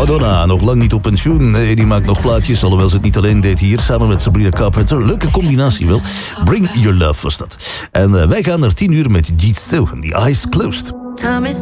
Madonna, nog lang niet op pensioen. Nee, die maakt nog plaatjes, alhoewel ze het niet alleen deed hier. Samen met Sabrina Carpenter. Leuke combinatie wel. Bring Your Love was dat. En wij gaan naar 10 uur met Jitsu, The Eyes Closed. Time is